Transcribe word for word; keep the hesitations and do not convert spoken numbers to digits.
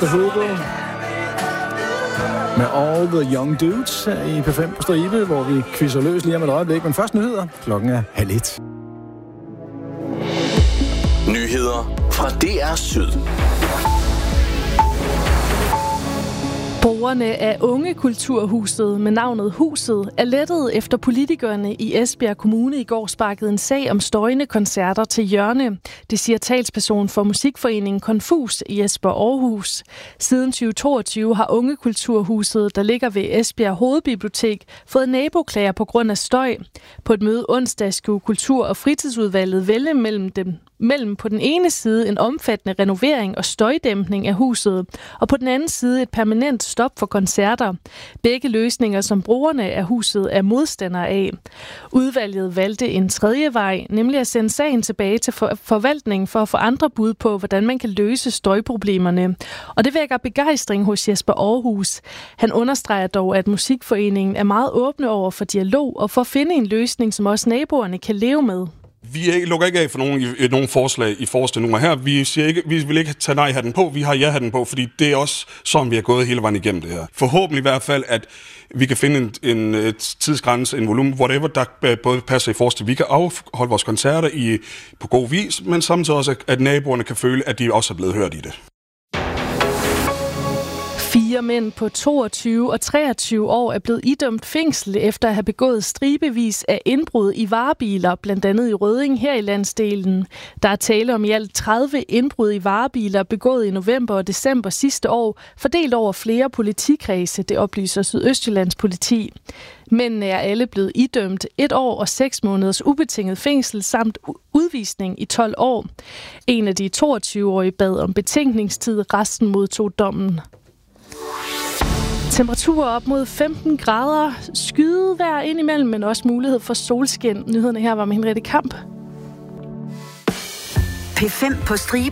mister Hugo med All the Young Dudes i P fem på stribe, hvor vi quizzer løs lige om et øjeblik. Men først nyheder. Klokken er halv et. Nyheder fra D R Syd. Brugerne af Ungekulturhuset med navnet Huset er lettet efter politikerne i Esbjerg Kommune i går sparkede en sag om støjende koncerter til hjørne. Det siger talsperson for musikforeningen Confus i Esbjerg Aarhus. Siden tyve toogtyve har Ungekulturhuset, der ligger ved Esbjerg Hovedbibliotek, fået naboklager på grund af støj. På et møde onsdag skulle Kultur- og Fritidsudvalget vælge mellem dem mellem på den ene side en omfattende renovering og støjdæmpning af huset, og på den anden side et permanent stop for koncerter. Begge løsninger, som brugerne af huset er modstandere af. Udvalget valgte en tredje vej, nemlig at sende sagen tilbage til for- forvaltningen for at få andre bud på, hvordan man kan løse støjproblemerne. Og det vækker begejstring hos Jesper Aarhus. Han understreger dog, at musikforeningen er meget åbne over for dialog og for at finde en løsning, som også naboerne kan leve med. Vi lukker ikke af for nogen, i, nogen forslag i forreste nummer her. Vi siger ikke, vi vil ikke tage nej-hatten på, vi har ja-hatten på, fordi det er også sådan, vi har gået hele vejen igennem det her. Forhåbentlig i hvert fald, at vi kan finde en, en tidsgrænse, en volumen, whatever, der både passer i forhold til, vi kan afholde vores koncerter i, på god vis, men samtidig også, at naboerne kan føle, at de også er blevet hørt i det. Fire mænd på toogtyve og treogtyve år er blevet idømt fængsel efter at have begået stribevis af indbrud i varebiler, blandt andet i Rødding her i landsdelen. Der er tale om i alt tredive indbrud i varebiler begået i november og december sidste år, fordelt over flere politikredse, det oplyser Sydøstjyllands politi. Mændene er alle blevet idømt et år og seks måneders ubetinget fængsel samt udvisning i tolv år. En af de toogtyve-årige bad om betænkningstid, resten modtog dommen. Temperaturer op mod femten grader, skydevejr indimellem, men også mulighed for solskin. Nyhederne her var med Henriette Kamp. P fem på stribe.